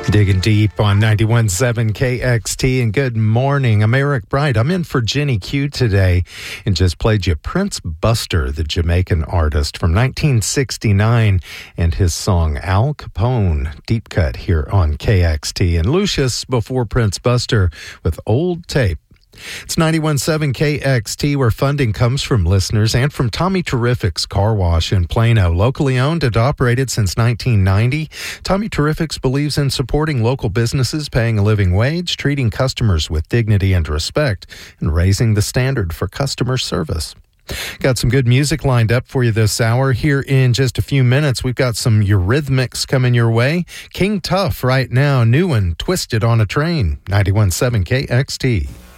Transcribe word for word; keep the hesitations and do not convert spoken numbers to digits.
Digging deep on ninety-one point seven K X T, and good morning. I'm Eric Bright. I'm in for Jenny Q today and just played you Prince Buster, the Jamaican artist from nineteen sixty-nine, and his song Al Capone, deep cut here on K X T. And Lucius before Prince Buster with Old Tape. It's ninety-one point seven K X T, where funding comes from listeners and from Tommy Terrific's Car Wash in Plano. Locally owned and operated since nineteen ninety, Tommy Terrific's believes in supporting local businesses, paying a living wage, treating customers with dignity and respect, and raising the standard for customer service. Got some good music lined up for you this hour. Here in just a few minutes, we've got some Eurythmics coming your way. King Tuff right now, new one, Twisted on a Train, ninety-one point seven K X T.